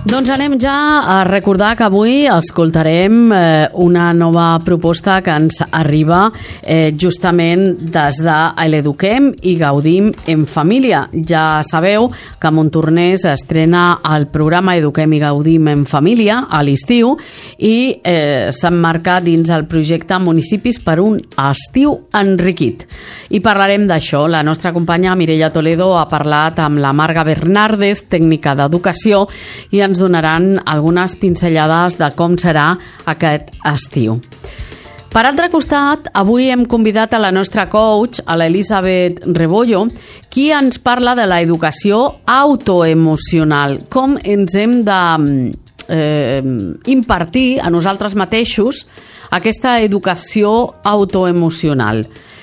Doncs anem ja a recordar que avui escoltarem una nova proposta que ens arriba justament des de l'Eduquem i Gaudim en Família. Ja sabeu que a Montornès estrena el programa Eduquem i Gaudim en Família a l'estiu i s'emmarca dins el projecte Municipis per un estiu enriquit. I parlarem d'això. La nostra companya Mireia Toledo ha parlat amb la Marga Bernàrdez, tècnica d'educació, i ens donaran algunes pinzellades de com serà aquest estiu. Per altre costat, avui hem convidat a la nostra coach, a l'Elisabet Rebollo, qui ens parla de l'educació autoemocional, com ens hem de impartir a nosaltres mateixos aquesta educació autoemocional.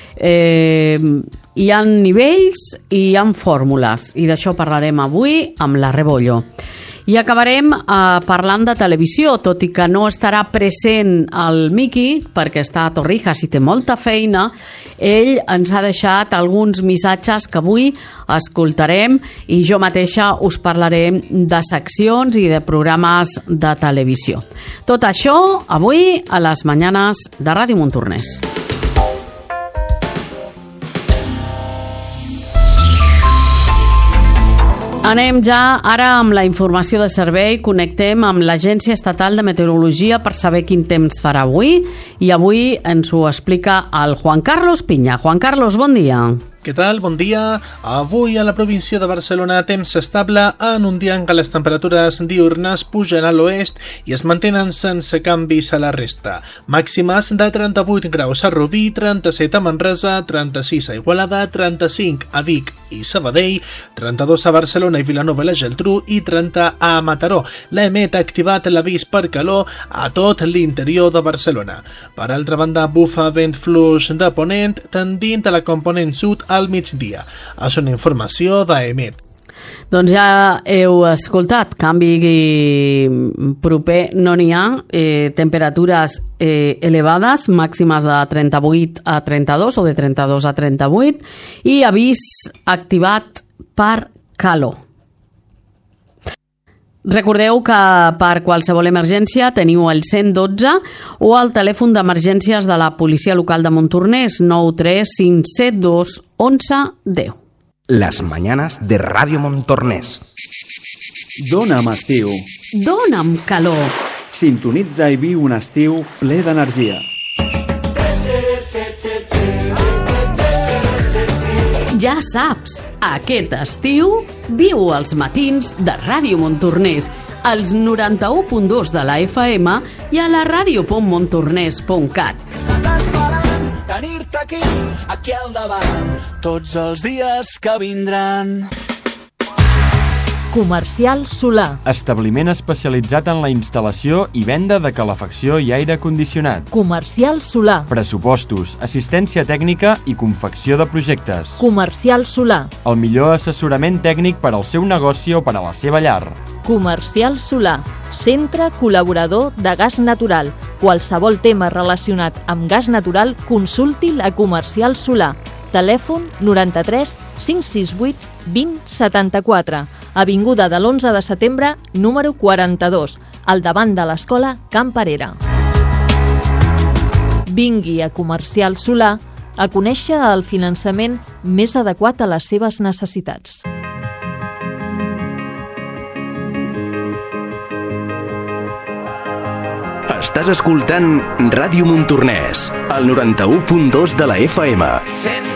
Hi ha nivells i hi ha fórmules, i d'això parlarem avui amb la Rebollo. I acabarem parlant de televisió, tot i que no estarà present el Miqui, perquè està a Torrijas i té molta feina. Ell ens ha deixat alguns missatges que avui escoltarem i jo mateixa us parlaré de seccions i de programes de televisió. Tot això avui a les Mañanes de Ràdio Montornès. Anem ja ara amb la informació de servei. Connectem amb l'Agència Estatal de Meteorologia per saber quin temps farà avui, i avui ens ho explica el Juan Carlos Piña. Juan Carlos, bon dia. Què tal? Bon dia. Avui a la província de Barcelona temps estable en un dia en què les temperatures diurnes pugen a l'oest i es mantenen sense canvis a la resta. Màximes de 38 graus a Rubí, 37 a Manresa, 36 a Igualada, 35 a Vic i Sabadell, 32 a Barcelona i Vilanova i la Geltrú i 30 a Mataró. L'EMET ha activat l'avís per calor a tot l'interior de Barcelona. Per altra banda, bufa vent fluix de ponent tendint a la component sud al migdia. És una informació d'EMET. Doncs ja heu escoltat, canvi proper no n'hi ha, temperatures elevades, màximes de 38 a 32 o de 32 a 38 i avís activat per calor. Recordeu que per qualsevol emergència teniu el 112 o el telèfon d'emergències de la Policia Local de Montornès 93572 1110. Las mañanas de Radio Montornès. Dóna'm estiu. Dóna'm calor. Sintonitza i viu un estiu ple d'energia. Ja saps, aquest estiu viu els matins de Ràdio Montornès, als 91.2 de la FM i a la radio.montornès.cat. Tenir-te aquí al davant, tots els dies que vindran. Comercial Solà. Establiment especialitzat en la instal·lació i venda de calefacció i aire condicionat. Comercial Solà. Pressupostos, assistència tècnica i confecció de projectes. Comercial Solà. El millor assessorament tècnic per al seu negoci o per a la seva llar. Comercial Solà. Centre col·laborador de gas natural. Qualsevol tema relacionat amb gas natural, consulti'l a Comercial Solà. Telèfon 93 568 20 74. Avinguda de l'11 de setembre, número 42, al davant de l'escola Camp Parera. Vingui a Comercial Solà a conèixer el finançament més adequat a les seves necessitats. Estàs escoltant Ràdio Montornès, al 91.2 de la FM.